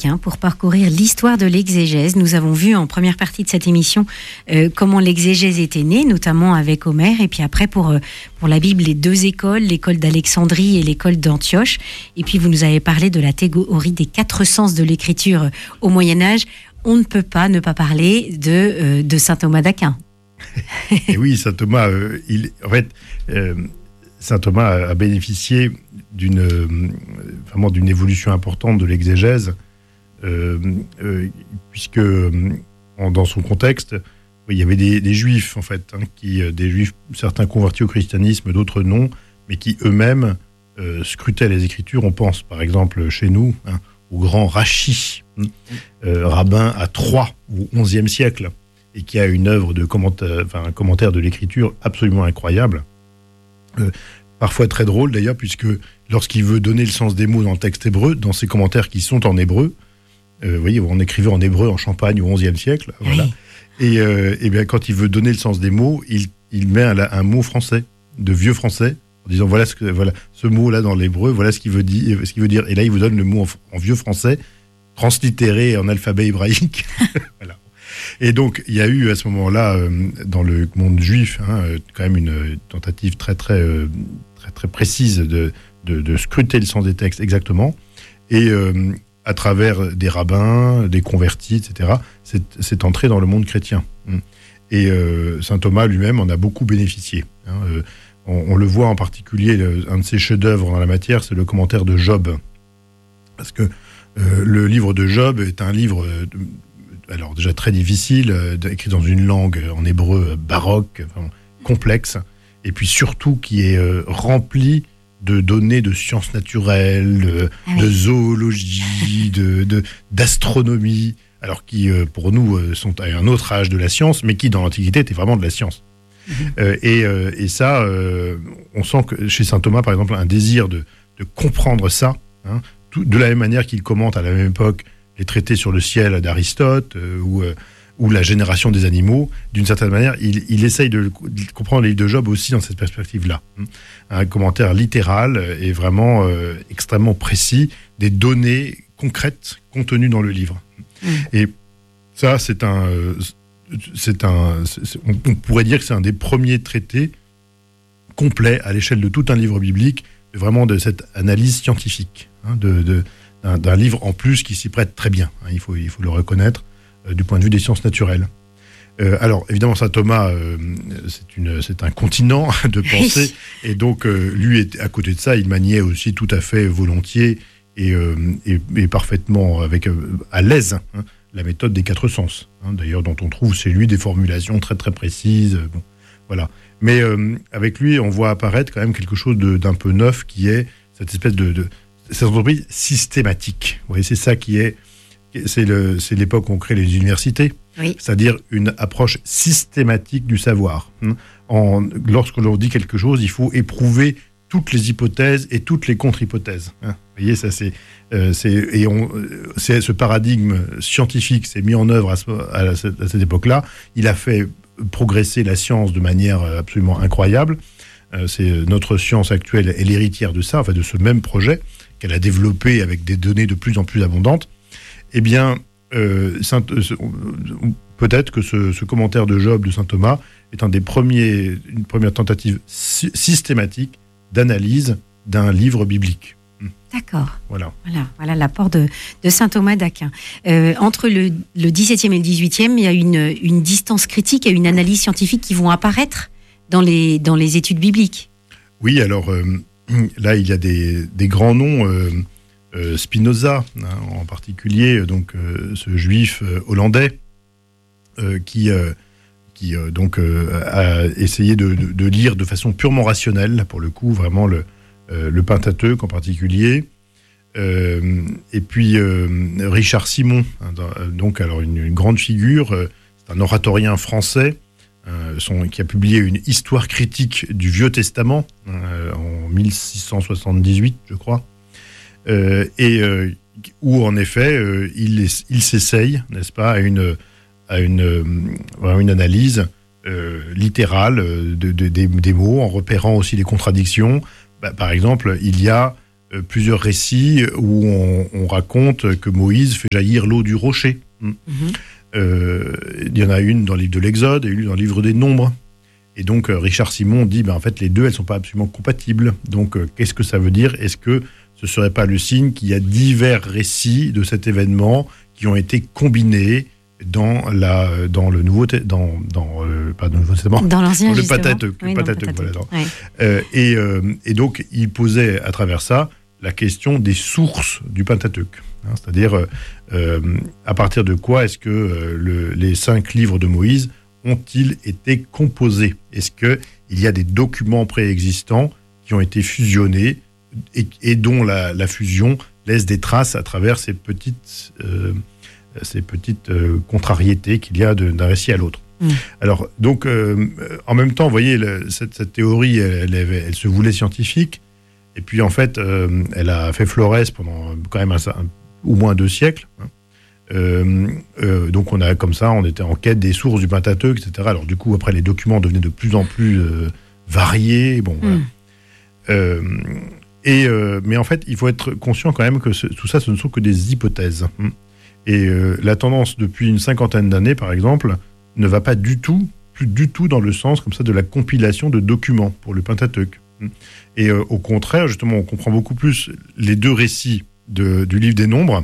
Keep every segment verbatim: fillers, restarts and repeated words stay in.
d'Aquin pour parcourir l'histoire de l'exégèse. Nous avons vu en première partie de cette émission euh, comment l'exégèse était née, notamment avec Homère, et puis après pour, euh, pour la Bible, les deux écoles, l'école d'Alexandrie et l'école d'Antioche. Et puis vous nous avez parlé de la théorie des quatre sens de l'écriture au Moyen-Âge. On ne peut pas ne pas parler de, euh, de saint Thomas d'Aquin. Et oui, saint Thomas, euh, il, en fait, euh, saint Thomas a bénéficié d'une, euh, vraiment d'une évolution importante de l'exégèse, euh, euh, puisque euh, dans son contexte, il y avait des, des juifs, en fait, hein, qui, des juifs, certains convertis au christianisme, d'autres non, mais qui eux-mêmes euh, scrutaient les Écritures. On pense, par exemple, chez nous, hein, au grand Rachi, hein, euh, rabbin à Troyes au onzième siècle, et qui a une œuvre de commentaire, enfin, un commentaire de l'écriture absolument incroyable, euh, parfois très drôle d'ailleurs, puisque lorsqu'il veut donner le sens des mots dans le texte hébreu, dans ses commentaires qui sont en hébreu, euh, vous voyez, on écrivait en hébreu en Champagne au onzième siècle, voilà, oui. et, euh, et bien quand il veut donner le sens des mots, il, il met un, un mot français, de vieux français, en disant voilà ce, que, voilà, ce mot-là dans l'hébreu, voilà ce qu'il veut dire, ce qu'il veut dire, et là il vous donne le mot en, en vieux français, translittéré en alphabet hébraïque, voilà. Et donc, il y a eu à ce moment-là, euh, dans le monde juif, hein, euh, quand même une tentative très, très, euh, très, très précise de, de, de scruter le sens des textes exactement. Et euh, à travers des rabbins, des convertis, et cetera, c'est, c'est entré dans le monde chrétien. Et euh, saint Thomas lui-même en a beaucoup bénéficié. Hein. Euh, on, on le voit en particulier, le, un de ses chefs-d'œuvre dans la matière, c'est le commentaire de Job. Parce que euh, le livre de Job est un livre... Euh, alors déjà très difficile, euh, écrit dans une langue en hébreu baroque, enfin, complexe, et puis surtout qui est euh, rempli de données de sciences naturelles, de, ah oui. de zoologie, de, de, d'astronomie, alors qui euh, pour nous euh, sont à un autre âge de la science, mais qui dans l'Antiquité étaient vraiment de la science. Mm-hmm. Euh, et, euh, et ça, euh, on sent que chez saint Thomas, par exemple, un désir de, de comprendre ça, hein, tout, de la même manière qu'il commente à la même époque les traités sur le ciel d'Aristote euh, ou, euh, ou la génération des animaux, d'une certaine manière, il, il essaye de, de comprendre les livres de Job aussi dans cette perspective-là. Un commentaire littéral et vraiment euh, extrêmement précis des données concrètes contenues dans le livre. Mmh. Et ça, c'est un... Euh, c'est un c'est, on, on pourrait dire que c'est un des premiers traités complets à l'échelle de tout un livre biblique, vraiment de cette analyse scientifique, hein, de... de D'un, d'un livre en plus qui s'y prête très bien, hein, il, faut, il faut le reconnaître, euh, du point de vue des sciences naturelles. Euh, alors, évidemment, saint Thomas, euh, c'est, une, c'est un continent de pensée, et donc, euh, lui, à côté de ça, il maniait aussi tout à fait volontiers et, euh, et, et parfaitement avec, euh, à l'aise hein, la méthode des quatre sens, hein, d'ailleurs, dont on trouve chez lui des formulations très, très précises. Euh, bon, voilà. Mais euh, avec lui, on voit apparaître quand même quelque chose de, d'un peu neuf, qui est cette espèce de... de cette entreprise systématique. Vous voyez, c'est ça qui est, c'est, le, c'est l'époque où on crée les universités, oui. C'est-à-dire une approche systématique du savoir. En, lorsque l'on dit quelque chose, il faut éprouver toutes les hypothèses et toutes les contre-hypothèses. Vous voyez, ça c'est, euh, c'est et on, c'est ce paradigme scientifique s'est mis en œuvre à, ce, à, cette, à cette époque-là. Il a fait progresser la science de manière absolument incroyable. Euh, c'est notre science actuelle est l'héritière de ça, enfin de ce même projet qu'elle a développé avec des données de plus en plus abondantes. Eh bien, euh, Saint, euh, peut-être que ce, ce commentaire de Job de saint Thomas est un des premiers, une première tentative sy- systématique d'analyse d'un livre biblique. D'accord. Voilà. Voilà, voilà l'apport de, de saint Thomas d'Aquin. Euh, entre le, le dix-septième et le dix-huitième, il y a une, une distance critique et une analyse scientifique qui vont apparaître dans les, dans les études bibliques. Oui, alors euh, là, il y a des, des grands noms, euh, euh, Spinoza, hein, en particulier, donc euh, ce juif euh, hollandais euh, qui, euh, qui euh, donc euh, a essayé de, de, de lire de façon purement rationnelle, pour le coup, vraiment le, euh, le Pentateuque en particulier. Euh, et puis euh, Richard Simon, hein, donc alors une, une grande figure, euh, c'est un oratorien français. Euh, son, qui a publié une histoire critique du Vieux Testament euh, en mille six cent soixante-dix-huit, je crois, euh, et euh, où en effet euh, il, il s'essaye, n'est-ce pas, à une, à une, à une analyse euh, littérale de, de, des, des mots, en repérant aussi les contradictions. Bah, par exemple, il y a euh, plusieurs récits où on, on raconte que Moïse fait jaillir l'eau du rocher. Mm-hmm. Euh, il y en a une dans le livre de l'Exode et une dans le livre des Nombres. Et donc, euh, Richard Simon dit, ben, en fait, les deux, elles ne sont pas absolument compatibles. Donc, euh, qu'est-ce que ça veut dire ? Est-ce que ce ne serait pas le signe qu'il y a divers récits de cet événement qui ont été combinés dans, la, dans le Nouveau dans, dans, euh, pas dans le Nouveau Testament, dans l'Ancien, dans le justement. Pentateuque. Oui, le Pentateuque, voilà, ouais. euh, et, euh, et donc, il posait à travers ça la question des sources du Pentateuque. Hein, c'est-à-dire, euh, à partir de quoi est-ce que euh, le, les cinq livres de Moïse ont-ils été composés ? Est-ce qu'il y a des documents préexistants qui ont été fusionnés et, et dont la, la fusion laisse des traces à travers ces petites, euh, ces petites euh, contrariétés qu'il y a de, d'un récit à l'autre ? Mmh. Alors, donc, euh, en même temps, vous voyez, le, cette, cette théorie, elle, elle, elle se voulait scientifique, et puis en fait, euh, elle a fait florès pendant quand même un, un, au moins deux siècles. Hein. Euh, euh, donc on a comme ça, on était en quête des sources du Pentateuque, et cetera. Alors du coup, après, les documents devenaient de plus en plus euh, variés. Bon, voilà. Mm. Euh, et euh, mais en fait, il faut être conscient quand même que ce, tout ça, ce ne sont que des hypothèses. Et euh, la tendance depuis une cinquantaine d'années, par exemple, ne va pas du tout, plus du tout dans le sens comme ça de la compilation de documents pour le Pentateuque. Et euh, au contraire, justement, on comprend beaucoup plus les deux récits de, du livre des Nombres,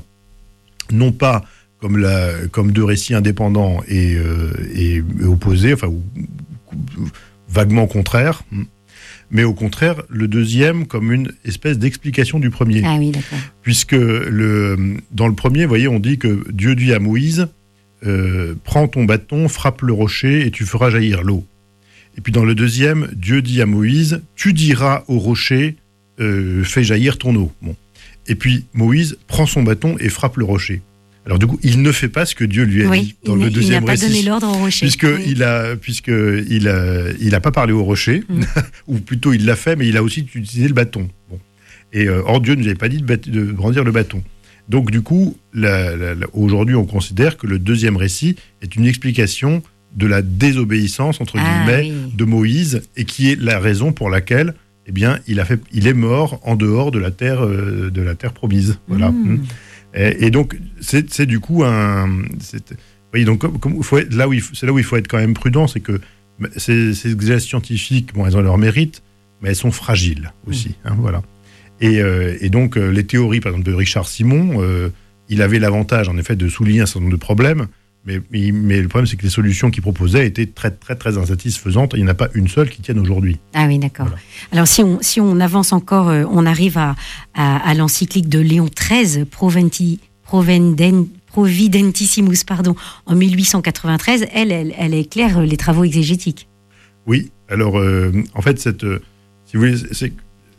non pas comme, la, comme deux récits indépendants et, euh, et, et opposés, enfin, ou, ou, vaguement contraires, mais au contraire, le deuxième comme une espèce d'explication du premier. Ah oui, d'accord. Puisque le, dans le premier, vous voyez, on dit que Dieu dit à Moïse, euh, prends ton bâton, frappe le rocher et tu feras jaillir l'eau. Et puis dans le deuxième, Dieu dit à Moïse, tu diras au rocher, euh, fais jaillir ton eau. Bon. Et puis Moïse prend son bâton et frappe le rocher. Alors du coup, il ne fait pas ce que Dieu lui a oui, dit dans le deuxième récit. Il n'a pas donné l'ordre au rocher. Puisque oui. il a, puisque il a, il a pas parlé au rocher, mmh. ou plutôt il l'a fait, mais il a aussi utilisé le bâton. Bon. Et euh, or Dieu ne nous avait pas dit de, bat- de brandir le bâton. Donc du coup, la, la, la, aujourd'hui, on considère que le deuxième récit est une explication de la désobéissance entre ah, guillemets oui. de Moïse, et qui est la raison pour laquelle, eh bien, il a fait, il est mort en dehors de la terre, euh, de la terre promise. Voilà. Mmh. Et, et donc, c'est, c'est du coup un. C'est, oui, donc, comme, comme, faut être, là où il, c'est là où il faut être quand même prudent, c'est que ces, ces exégèses scientifiques, bon, elles ont leur mérite, mais elles sont fragiles aussi. Mmh. Hein, voilà. Et, euh, et donc, euh, les théories, par exemple, de Richard Simon, euh, il avait l'avantage, en effet, de souligner un certain nombre de problèmes, mais, mais, mais le problème, c'est que les solutions qu'il proposait étaient très, très, très insatisfaisantes. Il n'y en a pas une seule qui tienne aujourd'hui. Ah oui, d'accord. Voilà. Alors, si on, si on avance encore, euh, on arrive à, à, à l'encyclique de Léon treize, Proventi, Provenden, Providentissimus, pardon, en mille huit cent quatre-vingt-treize. Elle, elle, elle éclaire les travaux exégétiques. Oui, alors, euh, en fait, cette, euh, si vous voulez, c'est,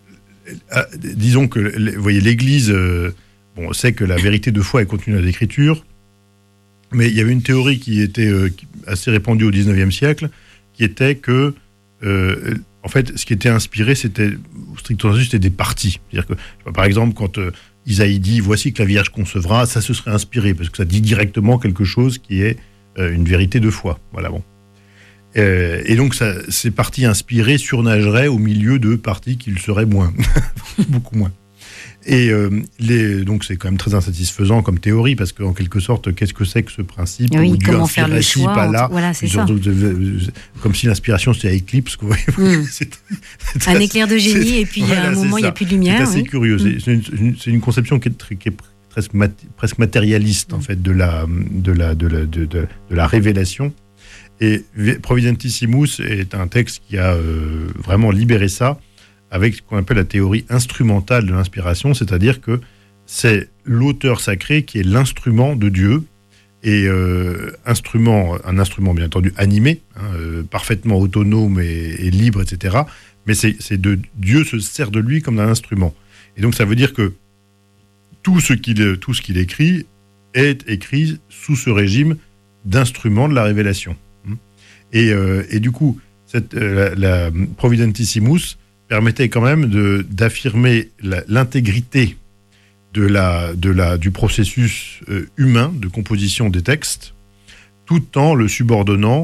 euh, disons que, vous voyez, l'Église euh, bon, sait que la vérité de foi est contenue dans l'Écriture. Mais il y avait une théorie qui était euh, assez répandue au dix-neuvième siècle, qui était que, euh, en fait, ce qui était inspiré, c'était, strictement sensu, c'était des parties. C'est-à-dire que, par exemple, quand euh, Isaïe dit « Voici que la Vierge concevra », ça se serait inspiré, parce que ça dit directement quelque chose qui est euh, une vérité de foi. Voilà, bon. Euh, et donc, ça, ces parties inspirées surnageraient au milieu de parties qui le seraient moins, beaucoup moins. Et euh, les, donc c'est quand même très insatisfaisant comme théorie, parce qu'en quelque sorte, qu'est-ce que c'est que ce principe oui, où Dieu comment faire le choix, pas là, voilà, c'est surtout, ça. Comme si l'inspiration c'était à éclicse. Mmh. c'est, c'est un assez, éclair de génie, et puis voilà, à un moment il n'y a plus de lumière. C'est assez oui. curieux. Mmh. C'est, une, c'est une conception qui est, qui est presque, mat, presque matérialiste, mmh. en fait, de la, de, la, de, la, de, de, de la révélation. Et Providentissimus est un texte qui a euh, vraiment libéré ça, avec ce qu'on appelle la théorie instrumentale de l'inspiration, c'est-à-dire que c'est l'auteur sacré qui est l'instrument de Dieu, et euh, instrument, un instrument bien entendu animé, hein, euh, parfaitement autonome et, et libre, et cetera. Mais c'est, c'est de Dieu se sert de lui comme d'un instrument. Et donc ça veut dire que tout ce qu'il, tout ce qu'il écrit est écrit sous ce régime d'instrument de la révélation. Et, euh, et du coup, cette, euh, la, la Providentissimus permettait quand même de, d'affirmer la, l'intégrité de la, de la, du processus euh, humain de composition des textes, tout en le subordonnant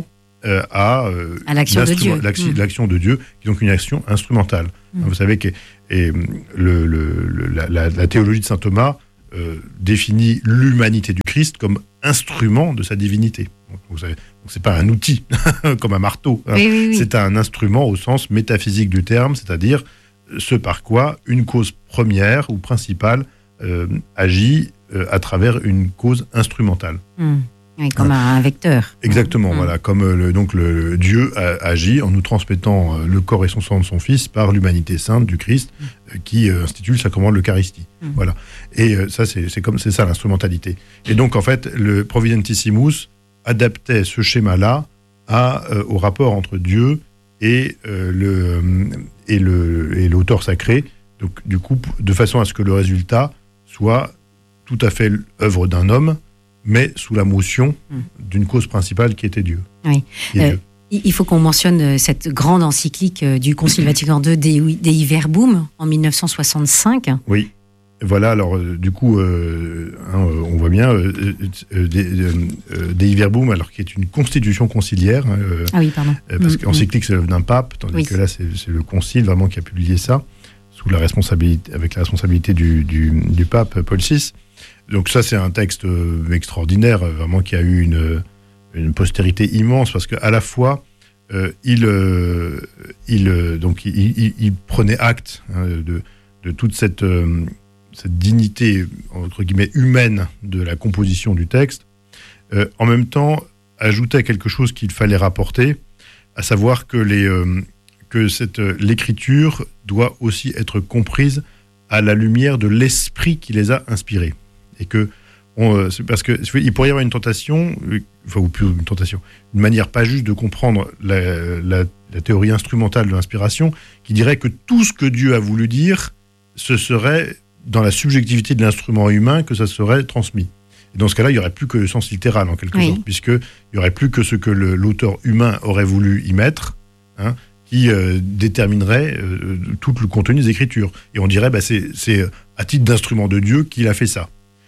euh, à, euh, à l'action de Dieu. L'action, mmh. l'action de Dieu, qui est donc une action instrumentale. Mmh. Vous savez que et, le, le, le, la, la, la théologie de saint Thomas euh, définit l'humanité du Christ comme instrument de sa divinité. Donc, vous savez, donc c'est pas un outil, comme un marteau. Hein. Oui, oui, oui. C'est un instrument au sens métaphysique du terme, c'est-à-dire ce par quoi une cause première ou principale euh, agit euh, à travers une cause instrumentale. Mmh. Oui, comme un vecteur. Exactement, mmh. voilà, comme le, donc le, le Dieu a, agit en nous transmettant le corps et son sang de son Fils par l'humanité sainte du Christ mmh. euh, qui euh, institue le sacrement de l'Eucharistie. Mmh. Voilà. Et euh, ça, c'est, c'est comme c'est ça l'instrumentalité. Et donc en fait, le Providentissimus adaptait ce schéma-là à, euh, au rapport entre Dieu et euh, le et le et l'auteur sacré. Donc du coup, de façon à ce que le résultat soit tout à fait l'œuvre d'un homme, mais sous la motion mmh. d'une cause principale qui était Dieu. Oui. Euh, Dieu. Il faut qu'on mentionne cette grande encyclique du Concile Vatican deux, Dei, Dei Verbum, en mille neuf cent soixante-cinq. Oui. Voilà, alors euh, du coup, euh, hein, on voit bien euh, euh, Dei, euh, Dei Verbum, alors qui est une constitution conciliaire. Hein, euh, ah oui, pardon. Euh, parce mmh, qu'encyclique, c'est l'œuvre d'un pape, tandis oui. que là, c'est, c'est le concile vraiment qui a publié ça, sous la responsabilité, avec la responsabilité du, du, du pape Paul six. Donc ça, c'est un texte euh, extraordinaire, vraiment qui a eu une, une postérité immense, parce qu'à la fois, euh, il, euh, il, euh, donc, il, il, il prenait acte hein, de, de toute cette, euh, cette dignité, entre guillemets, humaine de la composition du texte, euh, en même temps, ajoutait quelque chose qu'il fallait rapporter, à savoir que, les, euh, que cette, euh, l'écriture doit aussi être comprise à la lumière de l'esprit qui les a inspirés. Et que, on, c'est parce que il pourrait y avoir une tentation, enfin, ou plus une tentation, une manière pas juste de comprendre la, la, la théorie instrumentale de l'inspiration, qui dirait que tout ce que Dieu a voulu dire, ce serait dans la subjectivité de l'instrument humain que ça serait transmis. Et dans ce cas-là, il n'y aurait plus que le sens littéral, en quelque oui. sorte, puisqu'il n'y aurait plus que ce que le, l'auteur humain aurait voulu y mettre, hein, qui euh, déterminerait euh, tout le contenu des Écritures. Et on dirait, bah, c'est, c'est à titre d'instrument de Dieu qu'il a fait ça.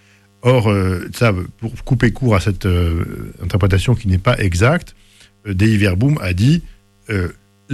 Or, euh, ça, pour couper court à cette euh, interprétation qui n'est pas exacte, euh, Dei Verbum a dit euh,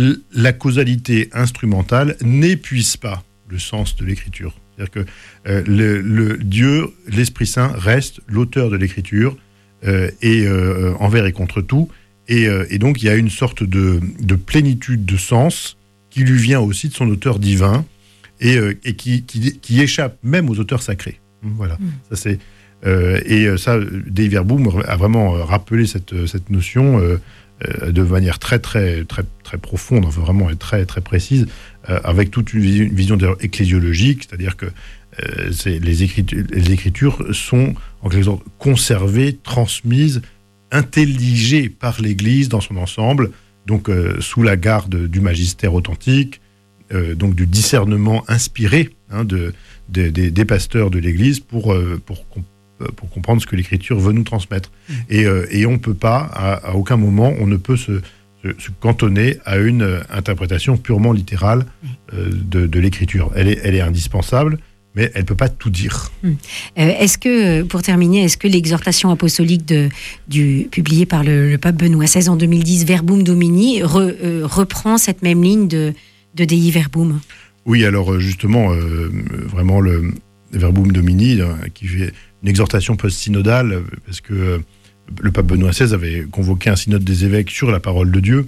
la causalité instrumentale n'épuise pas le sens de l'écriture. C'est-à-dire que euh, le, le Dieu, l'Esprit Saint, reste l'auteur de l'écriture euh, et euh, envers et contre tout. Et, euh, et donc, il y a une sorte de, de plénitude de sens qui lui vient aussi de son auteur divin et, euh, et qui, qui, qui échappe même aux auteurs sacrés. Voilà, mmh. ça c'est... Euh, et ça, Dei Verbum a vraiment rappelé cette, cette notion euh, euh, de manière très, très, très, très profonde, enfin vraiment et très, très précise, euh, avec toute une vision, une vision ecclésiologique, c'est-à-dire que euh, c'est, les, écritures, les écritures sont en quelque sorte conservées, transmises, intelligées par l'Église dans son ensemble, donc euh, sous la garde du magistère authentique, euh, donc du discernement inspiré hein, de, de, de, des pasteurs de l'Église pour, euh, pour pour comprendre ce que l'Écriture veut nous transmettre. Mmh. Et, euh, et on ne peut pas, à, à aucun moment, on ne peut se, se, se cantonner à une euh, interprétation purement littérale euh, de, de l'Écriture. Elle est, elle est indispensable, mais elle ne peut pas tout dire. Mmh. Euh, est-ce que, pour terminer, est-ce que l'exhortation apostolique de, du, publiée par le, le pape Benoît seize en deux mille dix, Verbum Domini, re, euh, reprend cette même ligne de, de Dei Verbum ? Oui, alors justement, euh, vraiment le Verbum Domini, euh, qui fait une exhortation post-synodale, parce que euh, le pape Benoît seize avait convoqué un synode des évêques sur la parole de Dieu,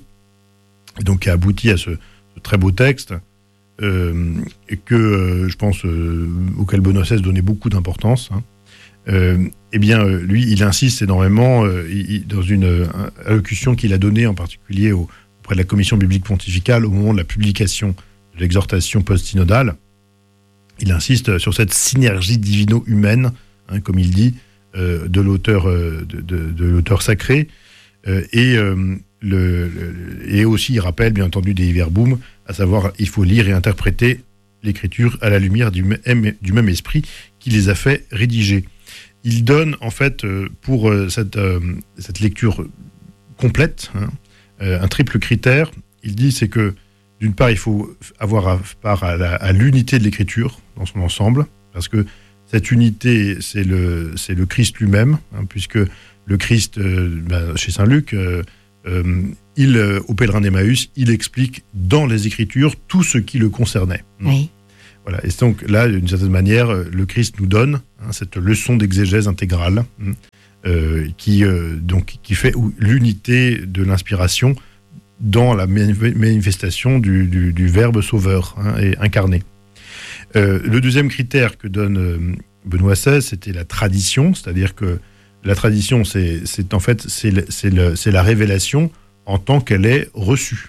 et donc qui a abouti à ce, ce très beau texte, euh, et que euh, je pense euh, auquel Benoît seize donnait beaucoup d'importance. Hein. Euh, eh bien, euh, lui, il insiste énormément euh, il, dans une euh, allocution qu'il a donnée, en particulier au, auprès de la commission biblique pontificale, au moment de la publication de l'exhortation post-synodale. Il insiste sur cette synergie divino-humaine, hein, comme il dit, euh, de, l'auteur, euh, de, de, de l'auteur sacré. Euh, et, euh, le, le, et aussi, il rappelle, bien entendu, Dei Verbum, à savoir, il faut lire et interpréter l'Écriture à la lumière du même, du même esprit qui les a fait rédiger. Il donne, en fait, euh, pour euh, cette, euh, cette lecture complète, hein, euh, un triple critère. Il dit, c'est que, d'une part, il faut avoir part à, la, à l'unité de l'Écriture dans son ensemble, parce que cette unité, c'est le, c'est le Christ lui-même, hein, puisque le Christ, euh, ben, chez saint Luc, euh, euh, il, euh, au pèlerin d'Emmaüs, il explique dans les Écritures tout ce qui le concernait. Oui. Voilà. Et donc là, d'une certaine manière, le Christ nous donne hein, cette leçon d'exégèse intégrale euh, qui, euh, donc, qui fait l'unité de l'inspiration dans la manifestation du, du, du Verbe sauveur hein, et incarné. Euh, le deuxième critère que donne euh, Benoît seize, c'était la tradition, c'est-à-dire que la tradition, c'est, c'est en fait c'est, le, c'est, le, c'est la révélation en tant qu'elle est reçue,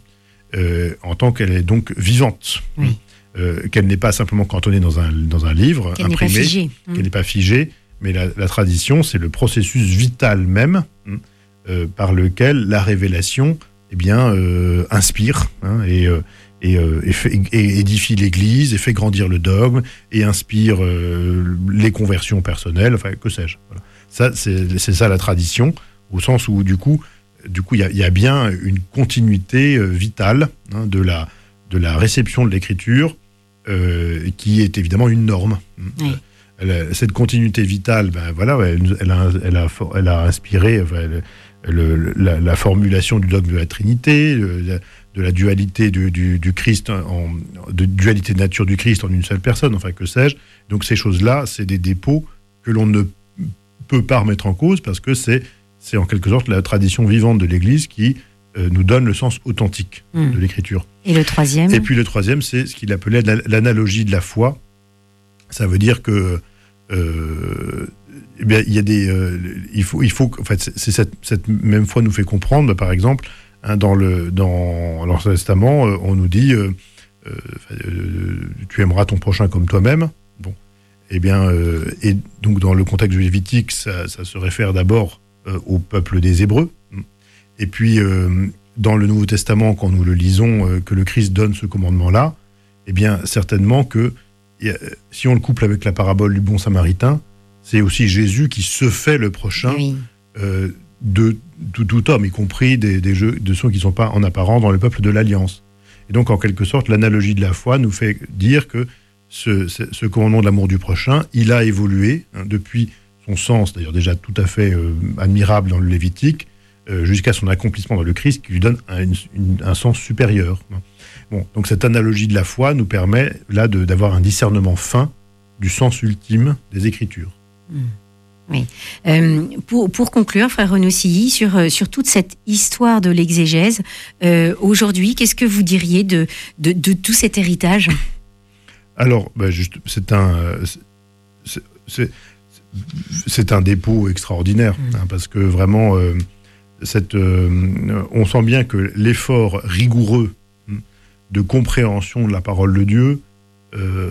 euh, en tant qu'elle est donc vivante. Oui. Euh, qu'elle n'est pas simplement cantonnée dans un, dans un livre, qu'elle imprimé, n'est pas figée. qu'elle n'est pas figée, mais la, la tradition, c'est le processus vital même euh, par lequel la révélation eh bien, euh, inspire hein, et, euh, et, euh, et, fait, et édifie l'Église, et fait grandir le dogme, et inspire euh, les conversions personnelles, enfin, que sais-je. Voilà. Ça, c'est, c'est ça la tradition, au sens où, du coup, du coup, il y, y a bien une continuité euh, vitale hein, de, la, de la réception de l'Écriture, Euh, qui est évidemment une norme. Oui. Elle a, cette continuité vitale, ben voilà, elle, elle, a, elle, a, elle a inspiré enfin, le, le, la, la formulation du dogme de la Trinité, le, de la dualité du, du, du Christ, en, de dualité de nature du Christ en une seule personne, enfin que sais-je. Donc ces choses-là, c'est des dépôts que l'on ne peut pas remettre en cause parce que c'est, c'est en quelque sorte la tradition vivante de l'Église qui euh, nous donne le sens authentique mmh. de l'Écriture. Et le troisième ? Et puis le troisième, c'est ce qu'il appelait l'analogie de la foi. Ça veut dire que euh, eh bien, il y a des, euh, il faut, il faut, en fait, c'est, c'est cette, cette même foi nous fait comprendre, par exemple, hein, dans le dans l'Ancien Testament, euh, on nous dit, euh, euh, tu aimeras ton prochain comme toi-même. Bon, eh bien, euh, et donc dans le contexte lévitique, ça, ça se réfère d'abord euh, au peuple des Hébreux. Et puis euh, dans le Nouveau Testament, quand nous le lisons, euh, que le Christ donne ce commandement-là, eh bien, certainement que a, si on le couple avec la parabole du bon samaritain, c'est aussi Jésus qui se fait le prochain oui. euh, de, de tout homme, y compris des, des jeux, de ceux qui ne sont pas en apparence dans le peuple de l'Alliance. Et donc, en quelque sorte, l'analogie de la foi nous fait dire que ce, ce, ce commandement de l'amour du prochain, il a évolué hein, depuis son sens, d'ailleurs déjà tout à fait euh, admirable dans le Lévitique, Euh, jusqu'à son accomplissement dans le Christ, qui lui donne un, une, un sens supérieur. Bon, donc cette analogie de la foi nous permet là de, d'avoir un discernement fin du sens ultime des Écritures. Mmh. Oui. Euh, pour, pour conclure, frère Renaud Silly, sur, sur toute cette histoire de l'exégèse, euh, aujourd'hui, qu'est-ce que vous diriez de, de, de tout cet héritage ? Alors, bah juste, c'est un... C'est, c'est, c'est un dépôt extraordinaire, mmh. hein, parce que vraiment... Euh, Cette, euh, on sent bien que l'effort rigoureux de compréhension de la parole de Dieu euh,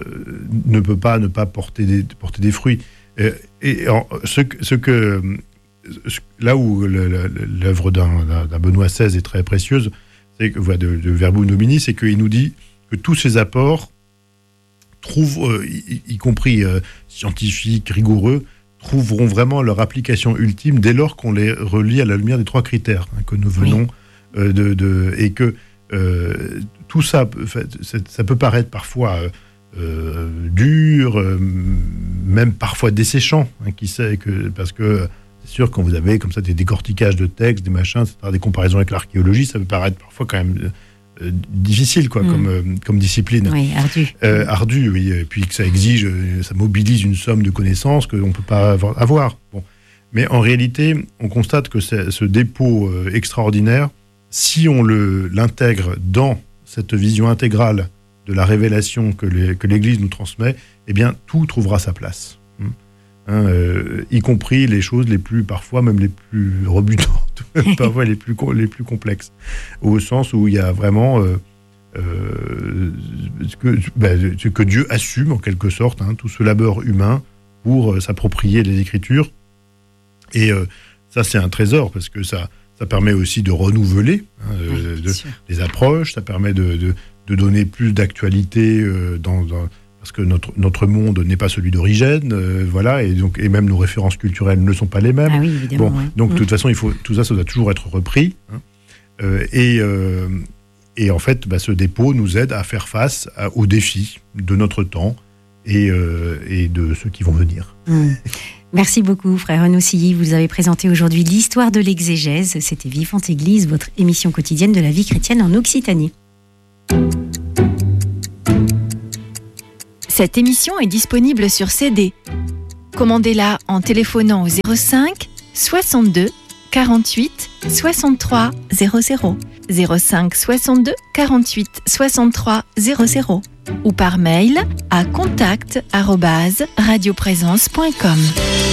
ne peut pas ne pas porter des, porter des fruits. Et, et en, ce, ce que, ce, là où le, le, l'œuvre d'un, d'un Benoît seize est très précieuse, c'est que, de, de Verbum Domini, c'est qu'il nous dit que tous ces apports trouvent, euh, y, y compris euh, scientifiques, rigoureux, trouveront vraiment leur application ultime dès lors qu'on les relie à la lumière des trois critères hein, que nous venons oui. euh, de, de... Et que euh, tout ça, ça peut paraître parfois euh, dur, euh, même parfois desséchant, hein, qui sait que, parce que c'est sûr, quand vous avez comme ça des décortiquages de textes, des machins, et cetera, des comparaisons avec l'archéologie, ça peut paraître parfois quand même... Euh, difficile quoi, mmh. comme, euh, comme discipline. Oui, ardu. Euh, ardu, oui. Et puis que ça exige, euh, ça mobilise une somme de connaissances qu'on ne peut pas avoir. Bon. Mais en réalité, on constate que ce dépôt euh, extraordinaire, si on le, l'intègre dans cette vision intégrale de la révélation que, les, que l'Église nous transmet, eh bien, tout trouvera sa place. Hein, euh, y compris les choses les plus, parfois même les plus rebutantes, parfois les plus, les plus complexes, au sens où il y a vraiment euh, euh, ce, que, ben, ce que Dieu assume en quelque sorte, hein, tout ce labeur humain pour euh, s'approprier les Écritures. Et euh, ça, c'est un trésor, parce que ça, ça permet aussi de renouveler hein, oui, de, des approches, ça permet de, de, de donner plus d'actualité euh, dans... dans parce que notre, notre monde n'est pas celui d'origine, euh, voilà, et, donc, et même nos références culturelles ne sont pas les mêmes. Ah oui, évidemment. Bon, ouais. Donc, de mmh. toute façon, il faut, tout ça, ça doit toujours être repris. Hein, euh, et, euh, et en fait, bah, ce dépôt nous aide à faire face à, aux défis de notre temps et, euh, et de ceux qui vont venir. Mmh. Merci beaucoup, frère Renaud Silly. Vous avez présenté aujourd'hui l'histoire de l'exégèse. C'était Vivante Église, votre émission quotidienne de la vie chrétienne en Occitanie. Cette émission est disponible sur C D. Commandez-la en téléphonant au zéro cinq soixante-deux quarante-huit soixante-trois zéro zéro, zéro cinq soixante-deux quarante-huit soixante-trois zéro zéro ou par mail à contact arobase radioprésence point com.